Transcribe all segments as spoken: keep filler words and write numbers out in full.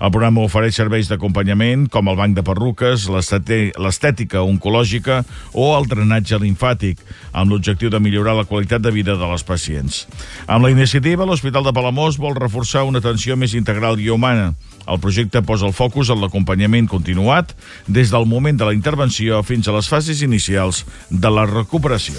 El programa ofereix serveis d'acompanyament com el banc de perruques, l'estètica oncològica o el drenatge limfàtic, amb l'objectiu de millorar la qualitat de vida de les pacients. Amb la iniciativa, l'Hospital de Palamós vol reforçar una atenció més integral i humana. El projecte posa el focus en l'acompanyament continuat des del moment de la intervenció fins a les fases inicials de la recuperació.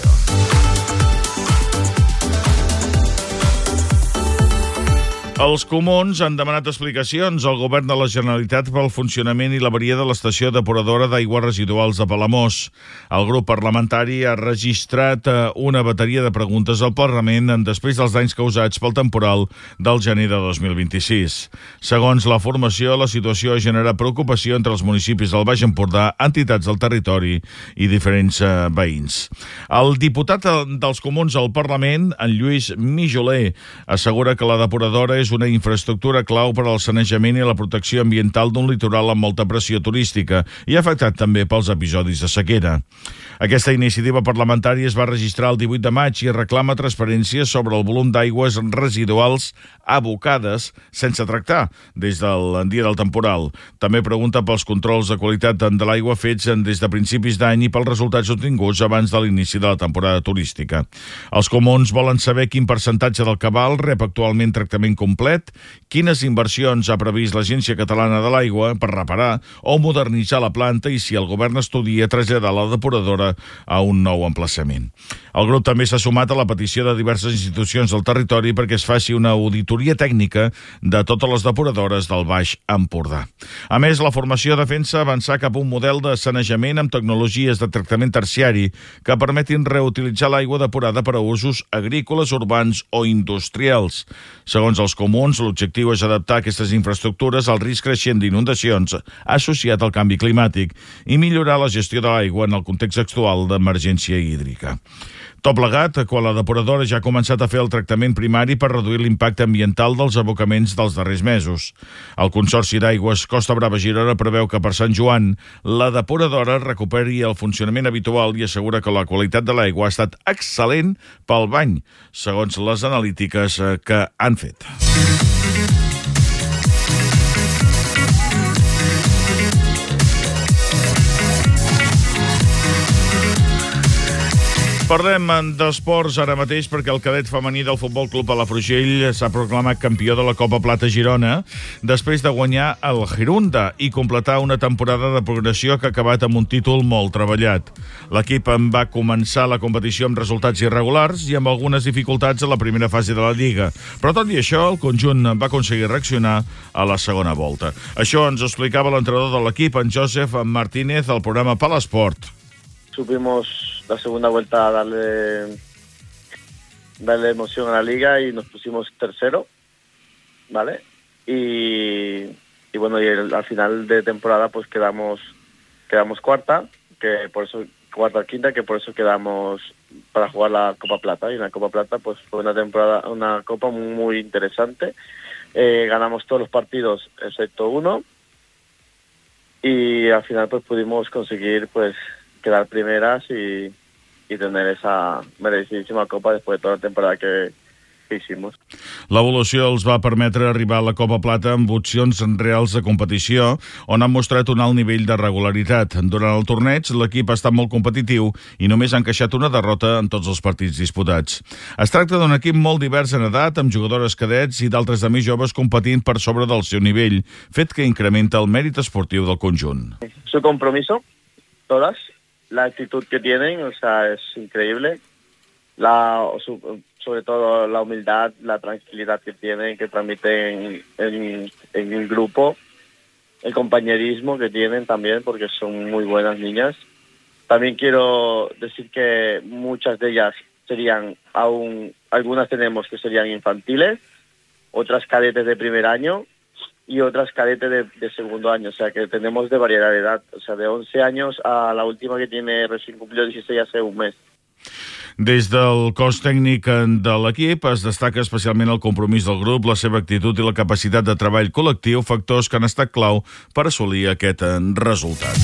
Els comuns han demanat explicacions al govern de la Generalitat pel funcionament i l'avaria de l'estació depuradora d'aigües residuals de Palamós. El grup parlamentari ha registrat una bateria de preguntes al Parlament després dels danys causats pel temporal del gener de dos mil vint-i-sis. Segons la formació, la situació ha generat preocupació entre els municipis del Baix Empordà, entitats del territori i diferents eh, veïns. El diputat dels comuns al Parlament, en Lluís Mijoler, assegura que la depuradora és una infraestructura clau per al sanejament i la protecció ambiental d'un litoral amb molta pressió turística i afectat també pels episodis de sequera. Aquesta iniciativa parlamentària es va registrar el divuit de maig i reclama transparència sobre el volum d'aigües residuals abocades sense tractar des del dia del temporal. També pregunta pels controls de qualitat de l'aigua fets des de principis d'any i pels resultats obtinguts abans de l'inici de la temporada turística. Els comuns volen saber quin percentatge del cabal rep actualment tractament complet, quines inversions ha previst l'Agència Catalana de l'Aigua per reparar o modernitzar la planta i si el govern estudia traslladar la depuradora a un nou emplaçament. El grup també s'ha sumat a la petició de diverses institucions del territori perquè es faci una auditoria tècnica de totes les depuradores del Baix Empordà. A més, la formació defensa avançar cap a un model de sanejament amb tecnologies de tractament terciari que permetin reutilitzar l'aigua depurada per a usos agrícoles, urbans o industrials. Segons els comuns, l'objectiu és adaptar aquestes infraestructures al risc creixent d'inundacions associat al canvi climàtic i millorar la gestió de l'aigua en el context actual d'emergència hídrica. Tot plegat, quan la depuradora ja ha començat a fer el tractament primari per reduir l'impacte ambiental dels abocaments dels darrers mesos. El Consorci d'Aigües Costa Brava Girona preveu que per Sant Joan la depuradora recuperi el funcionament habitual i assegura que la qualitat de l'aigua ha estat excel·lent pel bany, segons les analítiques que han fet. Parlem d'esports ara mateix perquè el cadet femení del Futbol Club Palafrugell s'ha proclamat campió de la Copa Plata Girona després de guanyar el Girunda i completar una temporada de progressió que ha acabat amb un títol molt treballat. L'equip en va començar la competició amb resultats irregulars i amb algunes dificultats a la primera fase de la Lliga, però tot i això el conjunt va aconseguir reaccionar a la segona volta. Això ens ho explicava l'entrenador de l'equip, en Josep Martínez, al programa Palasport. Supimos la segunda vuelta a darle, darle emoción a la liga y nos pusimos tercero, ¿vale? Y, y bueno, y el, al final de temporada pues quedamos quedamos cuarta, que por eso cuarta quinta, que por eso quedamos para jugar la Copa Plata. Y en la Copa Plata pues fue una temporada, una copa muy interesante. Eh, ganamos todos los partidos excepto uno y al final pues pudimos conseguir pues quedar primeras y, y tener esa merecidíssima copa después de toda la temporada que, que hicimos. L'evolució els va permetre arribar a la Copa Plata amb opcions reals de competició, on han mostrat un alt nivell de regularitat. Durant el torneig, l'equip ha estat molt competitiu i només ha encaixat una derrota en tots els partits disputats. Es tracta d'un equip molt divers en edat, amb jugadores cadets i d'altres de més joves competint per sobre del seu nivell, fet que incrementa el mèrit esportiu del conjunt. Su compromiso, todas. La actitud que tienen, o sea, es increíble. La, sobre todo la humildad, la tranquilidad que tienen, que transmiten en, en el grupo, el compañerismo que tienen también, porque son muy buenas niñas. También quiero decir que muchas de ellas serían aún, algunas tenemos que serían infantiles, otras cadetes de primer año y otras cadetes de, de segundo año, o sea que tenemos de variedad de edad, o sea de once años a la última que tiene recién cumplido dieciséis hace un mes. Des del cos tècnic de l'equip es destaca especialment el compromís del grup, la seva actitud i la capacitat de treball col·lectiu, factors que han estat clau per assolir aquest resultat.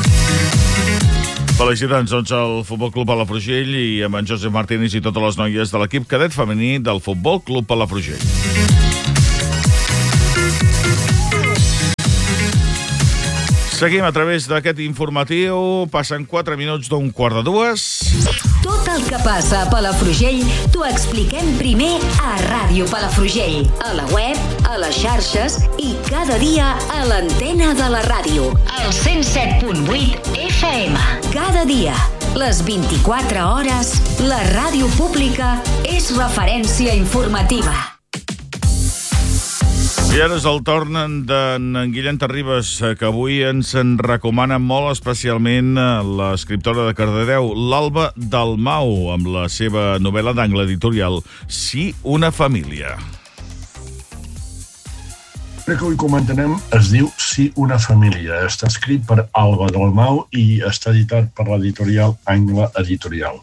Felicitats doncs al Futbol Club Palafrugell i amb en Josep Martínez i totes les noies de l'equip cadet femení del Futbol Club Palafrugell. Seguim a través d'aquest informatiu. Passen quatre minuts d'un quart de dues. Tot el que passa a Palafrugell t'ho expliquem primer a Ràdio Palafrugell, a la web, a les xarxes i cada dia a l'antena de la ràdio, al cent set punt vuit F M. Cada dia, les vint-i-quatre hores, la ràdio pública és referència informativa. I ara és el torn d'en Guillem Terribas, que avui ens en recomana molt especialment l'escriptora de Cardedeu, l'Alba Dalmau, amb la seva novel·la d'angle editorial Sí, una família. El que avui comentarem es diu Sí, una família. Està escrit per Alba Dalmau i està editat per l'editorial Angle Editorial.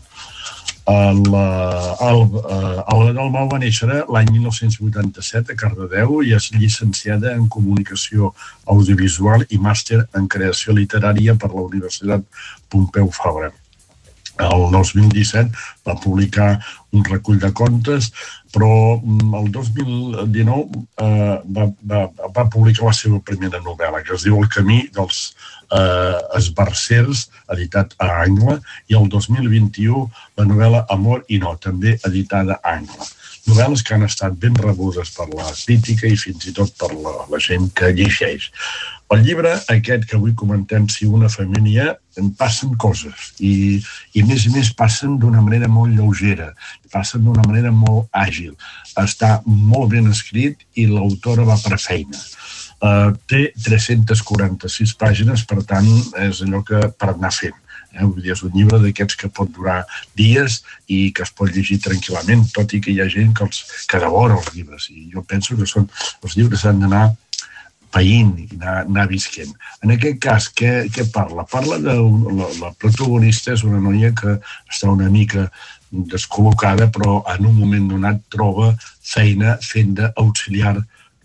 Alba Dalmau va néixer l'any mil nou-cents vuitanta-set a Cardedeu i és llicenciada en Comunicació Audiovisual i màster en Creació Literària per la Universitat Pompeu Fabra. El dos mil disset va publicar un recull de contes, però el dos mil dinou eh, va, va, va publicar la seva primera novel·la, que es diu El camí dels eh, esbarzers, editat a Angle, i el dos mil vint-i-u la novel·la Amor i no, també editada a Angle. Novel·les que han estat ben rebudes per la crítica i fins i tot per la, la gent que llegeix. El llibre aquest que avui comentem, Si una família, en passen coses i, i més i més passen d'una manera molt lleugera, passen d'una manera molt àgil. Està molt ben escrit i l'autora va per feina. Uh, té tres-centes quaranta-sis pàgines, per tant, és allò que per anar fent. Eh? Vull dir, és un llibre d'aquests que pot durar dies i que es pot llegir tranquil·lament, tot i que hi ha gent que, els, que devora els llibres. I jo penso que són, els llibres han d'anar païnt i anar, anar visquent. En aquest cas, què, què parla? Parla de... La, la protagonista és una noia que està una mica descol·locada, però en un moment donat troba feina fent d'auxiliar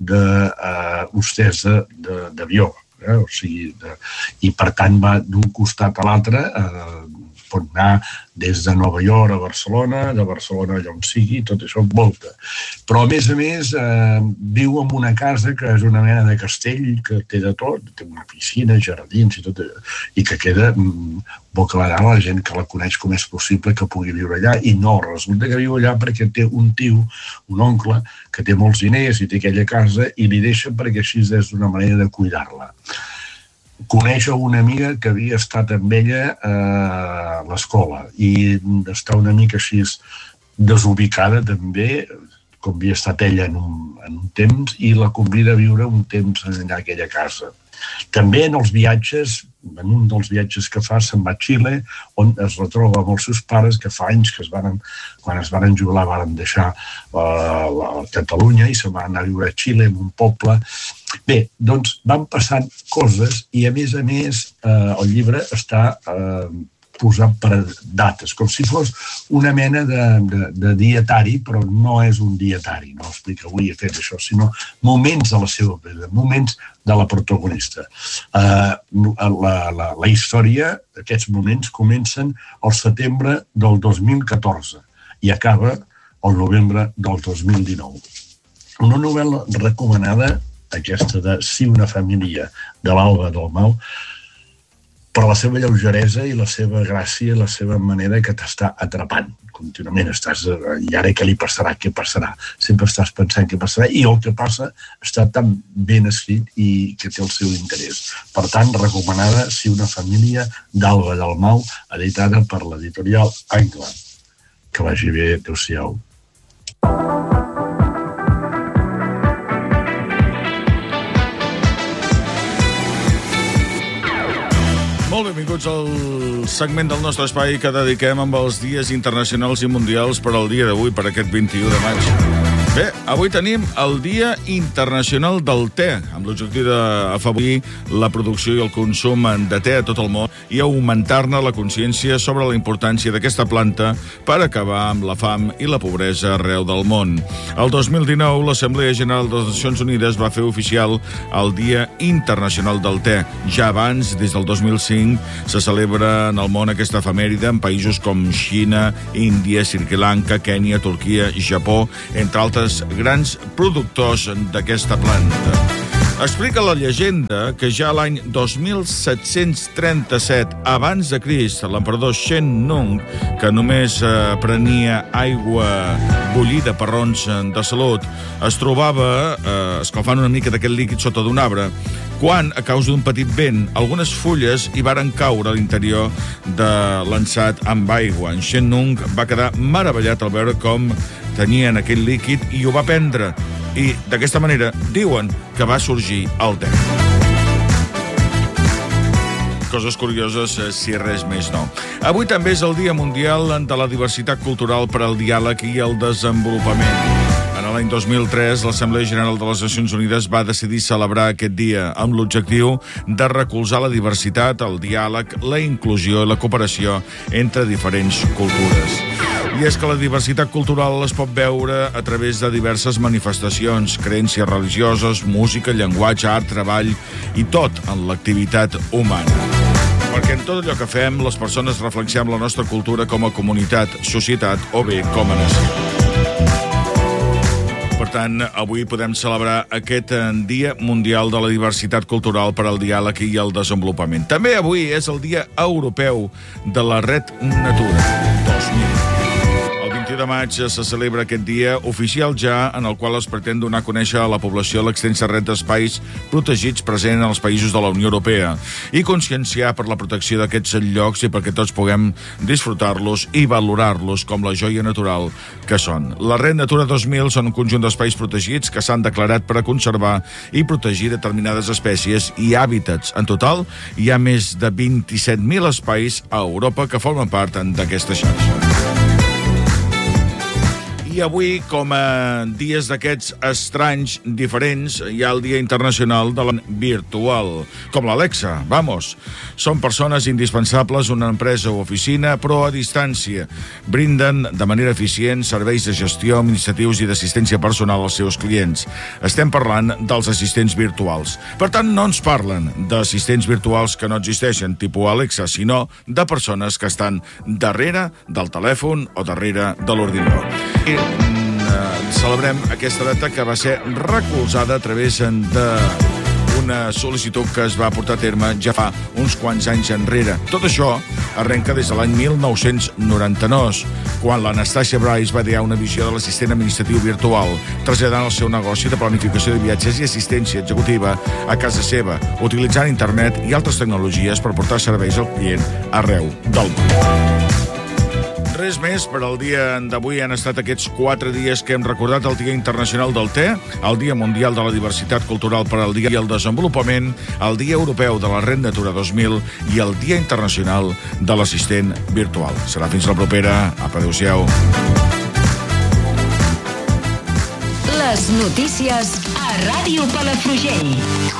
d'hostessa uh, d'avió. Eh? O sigui, de, i per tant va d'un costat a l'altre, eh, pot anar des de Nova York a Barcelona, de Barcelona allà on sigui, tot això volta. Però a més a més eh, viu en una casa que és una mena de castell, que té de tot, té una piscina, jardins i tot, i que queda mm, bocabadada a la gent que la coneix com és possible que pugui viure allà, i no, resulta que viu allà perquè té un tio, un oncle, que té molts diners i té aquella casa i li deixa perquè així és una manera de cuidar-la. Coneix una amiga que havia estat amb ella a l'escola i està una mica així desubicada també, com havia estat ella en un, en un temps, i la convida a viure un temps allà a aquella casa. També en els viatges, en un dels viatges que fa, se'n va a Xile, on es retroba amb els seus pares, que fa anys que es van, quan es van jubilar van deixar uh, la Catalunya i se'n van anar a viure a Xile, en un poble. Bé, doncs van passant coses i, a més a més, eh, el llibre està eh, posat per dates, com si fos una mena de, de, de dietari, però no és un dietari, no explica avui he fet això, sinó moments de la seva vida, moments de la protagonista. Eh, la, la, la història, aquests moments, comencen al setembre del dos mil catorze i acaba al novembre del dos mil dinou. Una novel·la recomanada, aquesta de Sí, una família, de l'Alba Dalmau, per la seva lleugeresa i la seva gràcia i la seva manera que t'està atrapant contínuament. Estàs, i ara què li passarà, què passarà? Sempre estàs pensant què passarà i el que passa està tan ben escrit i que té el seu interès. Per tant, recomanada Sí, una família, d'Alba Dalmau, editada per l'editorial Angle. Que vagi bé, adéu-siau. Molt benvinguts al segment del nostre espai que dediquem amb els dies internacionals i mundials per al dia d'avui, per aquest vint-i-u de maig. Bé, avui tenim el Dia Internacional del Te, amb l'objectiu d'afavorir la producció i el consum de te a tot el món i augmentar-ne la consciència sobre la importància d'aquesta planta per acabar amb la fam i la pobresa arreu del món. El dos mil dinou, l'Assemblea General de les Nacions Unides va fer oficial el Dia Internacional del Te. Ja abans, des del dos mil cinc, se celebra en el món aquesta efemèride en països com Xina, Índia, Sri Lanka, Kènia, Turquia i Japó, entre altres grans productors d'aquesta planta. Explica la llegenda que ja l'any dos mil set-cents trenta-set abans de Crist, l'emperador Shen Nung, que només eh, prenia aigua bullida per raons de salut, es trobava eh, escalfant una mica d'aquest líquid sota d'un arbre, quan, a causa d'un petit vent, algunes fulles hi varen caure a l'interior de l'ensat amb aigua. En Shen Nung va quedar meravellat al veure com tenien aquell líquid i ho va prendre. I d'aquesta manera diuen que va sorgir el te. Coses curioses, si res més no. Avui també és el Dia Mundial de la Diversitat Cultural per al Diàleg i el Desenvolupament. En l'any dos mil tres, l'Assemblea General de les Nacions Unides va decidir celebrar aquest dia amb l'objectiu de recolzar la diversitat, el diàleg, la inclusió i la cooperació entre diferents cultures. I és que la diversitat cultural es pot veure a través de diverses manifestacions, creences religioses, música, llenguatge, art, treball i tot en l'activitat humana. Perquè en tot allò que fem, les persones reflexionem la nostra cultura com a comunitat, societat o bé com a nació. Per tant, avui podem celebrar aquest Dia Mundial de la Diversitat Cultural per al Diàleg i el Desenvolupament. També avui és el Dia Europeu de la Red Natura dos mil. El vint-i-u de maig se celebra aquest dia oficial ja, en el qual es pretén donar a conèixer a la població l'extensa red d'espais protegits present als països de la Unió Europea i conscienciar per la protecció d'aquests llocs i perquè tots puguem disfrutar-los i valorar-los com la joia natural que són. La Red Natura dos mil són un conjunt d'espais protegits que s'han declarat per a conservar i protegir determinades espècies i hàbitats. En total, hi ha més de vint-i-set mil espais a Europa que formen part d'aquesta xarxa. I avui, com a dies d'aquests estranys, diferents, hi ha el Dia Internacional de la Virtual, com l'Alexa, vamos. Són persones indispensables, una empresa o oficina, però a distància. Brinden de manera eficient serveis de gestió, administratius i d'assistència personal als seus clients. Estem parlant dels assistents virtuals. Per tant, no ens parlen d'assistents virtuals que no existeixen, tipus Alexa, sinó de persones que estan darrere del telèfon o darrere de l'ordinador. I eh, celebrem aquesta data que va ser recolzada a través d'una sol·licitud que es va portar a terme ja fa uns quants anys enrere. Tot això arrenca des de l'any mil nou-cents noranta-nou, quan l'Anastasia Bryce va idear una visió de l'assistent administratiu virtual, traslladant el seu negoci de planificació de viatges i assistència executiva a casa seva, utilitzant internet i altres tecnologies per portar serveis al client arreu del món. Res més per al dia d'avui. Han estat aquests quatre dies que hem recordat el Dia Internacional del Te, el Dia Mundial de la Diversitat Cultural per al Dia i el Desenvolupament, el Dia Europeu de la Red Natura dos mil i el Dia Internacional de l'Assistent Virtual. Serà fins la propera. Apa, adéu-siau. Les notícies a Ràdio Palafrugell.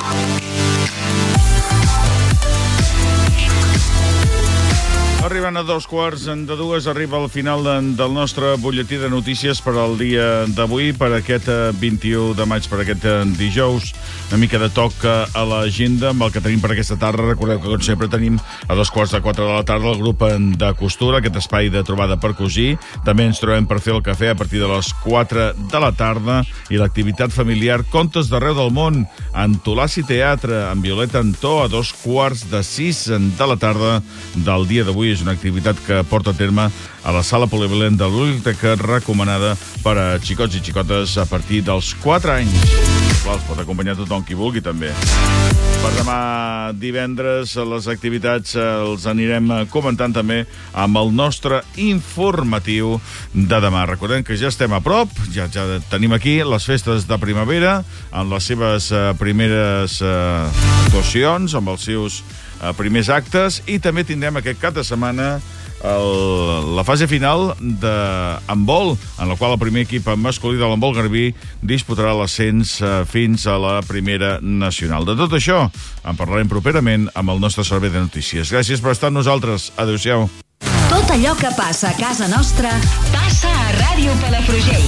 Arribant a dos quarts de dues, arriba al final de, del nostre butlletí de notícies per al dia d'avui, per aquest vint-i-u de maig, per aquest dijous. Una mica de toc a l'agenda amb el que tenim per aquesta tarda. Recordeu que, com sempre, tenim a dos quarts de quatre de la tarda el grup de costura, aquest espai de trobada per cosir. També ens trobem per fer el cafè a partir de les quatre de la tarda i l'activitat familiar Contes d'arreu del món, Antolaci Teatre, amb Violeta Antó, a dos quarts de sis de la tarda del dia d'avui. És una activitat que porta a terme a la sala polivalent de la biblioteca, recomanada per a xicots i xicotes a partir dels quatre anys. Clar, els pot acompanyar tothom qui vulgui, també. Per demà divendres les activitats els anirem comentant també amb el nostre informatiu de demà. Recordem que ja estem a prop, ja, ja tenim aquí les festes de primavera, amb les seves primeres actuacions, amb els seus primers actes, i també tindrem aquest cap de setmana el, la fase final de handbol, en la qual el primer equip masculí de l'handbol garbí disputarà l'ascens fins a la primera nacional. De tot això en parlarem properament amb el nostre servei de notícies. Gràcies per estar amb nosaltres. Adéu-siau. Tot allò que passa a casa nostra passa a Ràdio Palafrugell.